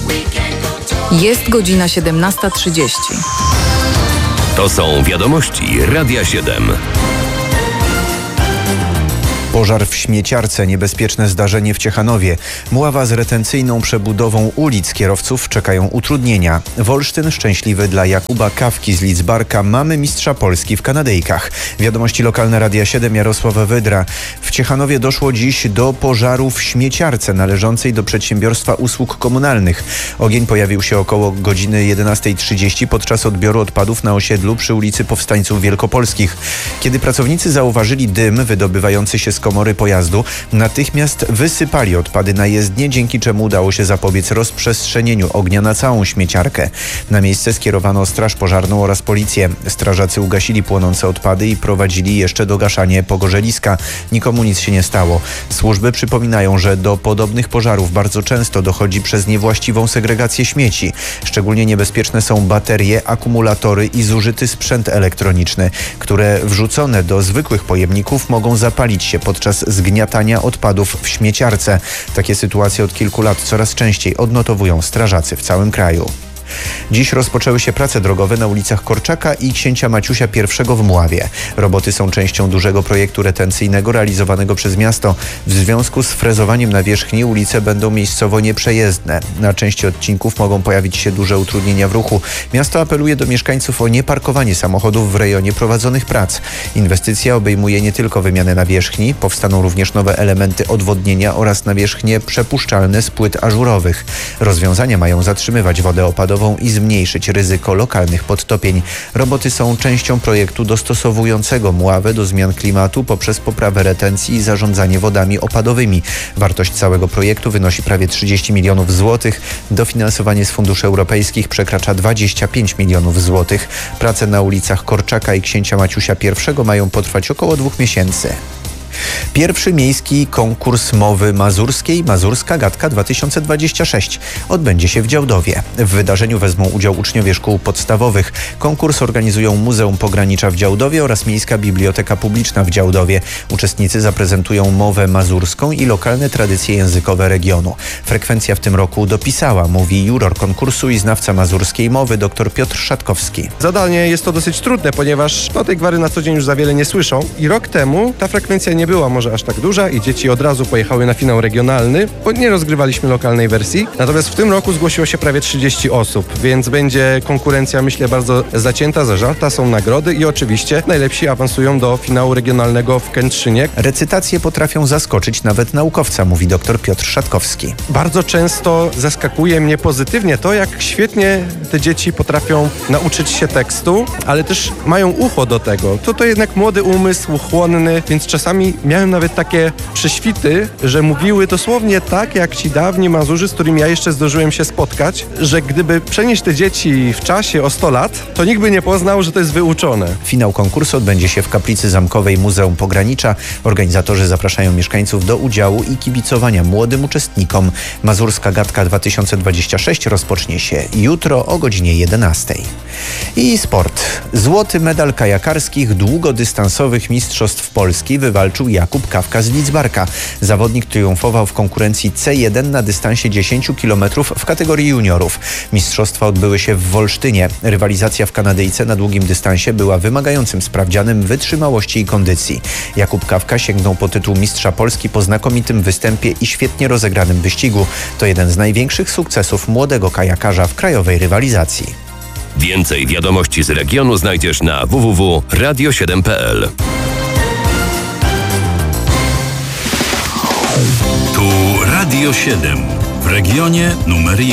Jest godzina 17:30. To są wiadomości Radia 7. Pożar w śmieciarce, niebezpieczne zdarzenie w Ciechanowie. Mława z retencyjną przebudową ulic, kierowców czekają utrudnienia. Wolsztyn szczęśliwy dla Jakuba Kawki z Lidzbarka, mamy mistrza Polski w kanadyjkach. Wiadomości lokalne Radia 7, Jarosław Wydra. W Ciechanowie doszło dziś do pożaru w śmieciarce należącej do przedsiębiorstwa usług komunalnych. Ogień pojawił się około godziny 11:30 podczas odbioru odpadów na osiedlu przy ulicy Powstańców Wielkopolskich. Kiedy pracownicy zauważyli dym wydobywający się z komory pojazdu, natychmiast wysypali odpady na jezdnię, dzięki czemu udało się zapobiec rozprzestrzenieniu ognia na całą śmieciarkę. Na miejsce skierowano straż pożarną oraz policję. Strażacy ugasili płonące odpady i prowadzili jeszcze dogaszanie pogorzeliska. Nikomu nic się nie stało. Służby przypominają, że do podobnych pożarów bardzo często dochodzi przez niewłaściwą segregację śmieci. Szczególnie niebezpieczne są baterie, akumulatory i zużyty sprzęt elektroniczny, które wrzucone do zwykłych pojemników mogą zapalić się podczas zgniatania odpadów w śmieciarce. Takie sytuacje od kilku lat coraz częściej odnotowują strażacy w całym kraju. Dziś rozpoczęły się prace drogowe na ulicach Korczaka i Księcia Maciusia I w Mławie. Roboty są częścią dużego projektu retencyjnego realizowanego przez miasto. W związku z frezowaniem nawierzchni ulice będą miejscowo nieprzejezdne. Na części odcinków mogą pojawić się duże utrudnienia w ruchu. Miasto apeluje do mieszkańców o nieparkowanie samochodów w rejonie prowadzonych prac. Inwestycja obejmuje nie tylko wymianę nawierzchni, powstaną również nowe elementy odwodnienia oraz nawierzchnie przepuszczalne z płyt ażurowych. Rozwiązania mają zatrzymywać wodę opadową i zmniejszyć ryzyko lokalnych podtopień. Roboty są częścią projektu dostosowującego Mławę do zmian klimatu poprzez poprawę retencji i zarządzanie wodami opadowymi. Wartość całego projektu wynosi prawie 30 milionów złotych. Dofinansowanie z funduszy europejskich przekracza 25 milionów złotych. Prace na ulicach Korczaka i Księcia Maciusia I mają potrwać około 2 miesięcy. Pierwszy miejski konkurs mowy mazurskiej Mazurska Gadka 2026 odbędzie się w Działdowie. W wydarzeniu wezmą udział uczniowie szkół podstawowych. Konkurs organizują Muzeum Pogranicza w Działdowie oraz Miejska Biblioteka Publiczna w Działdowie. Uczestnicy zaprezentują mowę mazurską i lokalne tradycje językowe regionu. Frekwencja w tym roku dopisała, mówi juror konkursu i znawca mazurskiej mowy dr Piotr Szatkowski. Zadanie jest to dosyć trudne, ponieważ tej gwary na co dzień już za wiele nie słyszą i rok temu ta frekwencja nie była może aż tak duża i dzieci od razu pojechały na finał regionalny, bo nie rozgrywaliśmy lokalnej wersji. Natomiast w tym roku zgłosiło się prawie 30 osób, więc będzie konkurencja, myślę, bardzo zacięta, zażarta, są nagrody i oczywiście najlepsi awansują do finału regionalnego w Kętrzynie. Recytacje potrafią zaskoczyć nawet naukowca, mówi dr Piotr Szatkowski. Bardzo często zaskakuje mnie pozytywnie to, jak świetnie te dzieci potrafią nauczyć się tekstu, ale też mają ucho do tego. To jednak młody umysł, chłonny, więc czasami miałem nawet takie prześwity, że mówiły dosłownie tak, jak ci dawni Mazurzy, z którymi ja jeszcze zdążyłem się spotkać, że gdyby przenieść te dzieci w czasie o 100 lat, to nikt by nie poznał, że to jest wyuczone. Finał konkursu odbędzie się w kaplicy zamkowej Muzeum Pogranicza. Organizatorzy zapraszają mieszkańców do udziału i kibicowania młodym uczestnikom. Mazurska Gadka 2026 rozpocznie się jutro o godzinie 11. I sport. Złoty medal kajakarskich długodystansowych Mistrzostw Polski wywalczył Jakub Kawka z Lidzbarka. Zawodnik triumfował w konkurencji C1 na dystansie 10 km w kategorii juniorów. Mistrzostwa odbyły się w Wolsztynie. Rywalizacja w Kanadyjce na długim dystansie była wymagającym sprawdzianem wytrzymałości i kondycji. Jakub Kawka sięgnął po tytuł Mistrza Polski po znakomitym występie i świetnie rozegranym wyścigu. To jeden z największych sukcesów młodego kajakarza w krajowej rywalizacji. Więcej wiadomości z regionu znajdziesz na www.radio7.pl. Tu Radio 7 w regionie numer 1.